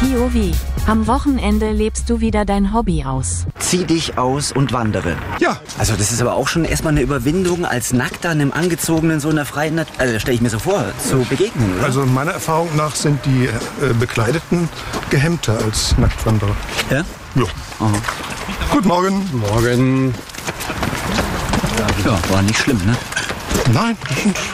POV. Am Wochenende lebst du wieder dein Hobby aus. Zieh dich aus und wandere. Ja. Also das ist aber auch schon erstmal eine Überwindung, als Nackter einem Angezogenen so in der freien Natur, also stelle ich mir so vor, zu begegnen, oder? Also meiner Erfahrung nach sind die Bekleideten gehemmter als Nacktwanderer. Ja? Ja. Aha. Guten Morgen. Morgen. Ja, war nicht schlimm, ne? Nein, das sind